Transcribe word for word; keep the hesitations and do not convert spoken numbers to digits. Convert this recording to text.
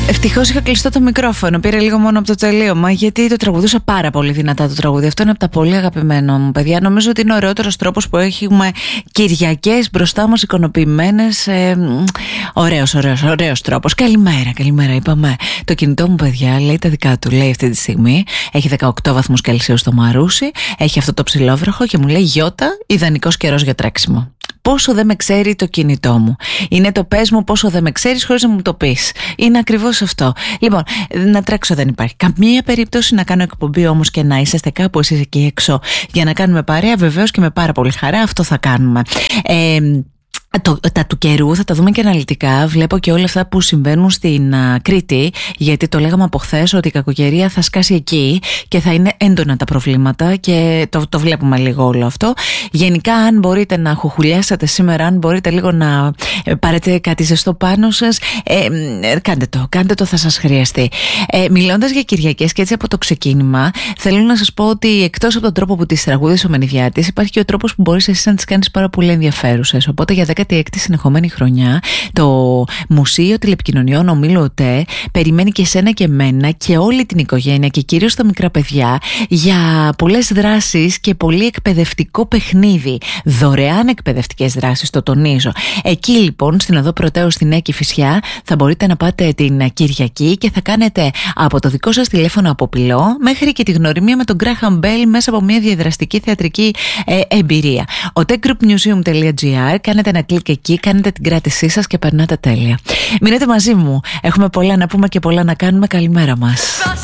Ευτυχώς είχα κλειστό το μικρόφωνο. Πήρε λίγο μόνο από το τελείωμα, γιατί το τραγουδούσα πάρα πολύ δυνατά το τραγούδι. Αυτό είναι από τα πολύ αγαπημένα μου, παιδιά. Νομίζω ότι είναι ο ωραιότερος τρόπος που έχουμε Κυριακές μπροστά μας εικονοποιημένες. Ε, ωραίος, ωραίος, ωραίος τρόπος. Καλημέρα, καλημέρα. Είπαμε. Το κινητό μου, παιδιά, λέει τα δικά του. Λέει αυτή τη στιγμή. Έχει δεκαοκτώ βαθμούς Κελσίου στο Μαρούσι. Έχει αυτό το ψηλόβροχο και μου λέει Γιώτα, ιδανικός καιρός για τρέξιμο. Πόσο δεν με ξέρει το κινητό μου. Είναι το πες μου πόσο δεν με ξέρεις χωρίς να μου το πεις. Είναι ακριβώς αυτό. Λοιπόν, να τρέξω δεν υπάρχει καμία περίπτωση, να κάνω εκπομπή όμως και να είσαστε κάπου εσείς εκεί έξω για να κάνουμε παρέα, βεβαίως και με πάρα πολύ χαρά αυτό θα κάνουμε. Ε, Το, τα του καιρού θα τα δούμε και αναλυτικά. Βλέπω και όλα αυτά που συμβαίνουν στην uh, Κρήτη, γιατί το λέγαμε από χθες ότι η κακοκαιρία θα σκάσει εκεί και θα είναι έντονα τα προβλήματα και το, το βλέπουμε λίγο όλο αυτό. Γενικά, αν μπορείτε να χουχουλιάσετε σήμερα, αν μπορείτε λίγο να ε, πάρετε κάτι ζεστό πάνω σας, ε, ε, κάντε το, κάντε το, θα σας χρειαστεί. Ε, μιλώντας για Κυριακές και έτσι από το ξεκίνημα, θέλω να σας πω ότι εκτός από τον τρόπο που τις τραγούδισε ο Μενιδιάτης, υπάρχει και ο τρόπος που μπορείς εσύ να τις κάνεις πάρα πολύ ενδιαφέρουσες. Οπότε για δέκατη έκτη συνεχόμενη χρονιά το Μουσείο Τηλεπικοινωνιών Ομίλου ΟΤΕ περιμένει και εσένα και εμένα και όλη την οικογένεια και κυρίως τα μικρά παιδιά για πολλές δράσεις και πολύ εκπαιδευτικό παιχνίδι. Δωρεάν εκπαιδευτικές δράσεις, το τονίζω. Εκεί λοιπόν στην Οδό Πρωτέου στην Νέα Κηφισιά θα μπορείτε να πάτε την Κυριακή και θα κάνετε από το δικό σας τηλέφωνο αποπυλό μέχρι και τη γνωριμία με τον Γκράχαμ Μπέλ μέσα από μια διαδραστική θεατρική ε, εμπειρία. oteggroupmuseum.gr, κάνετε ένα κλικ εκεί, κάνετε την κράτησή σας και περνάτε τέλεια. Μείνετε μαζί μου. Έχουμε πολλά να πούμε και πολλά να κάνουμε. Καλημέρα μας.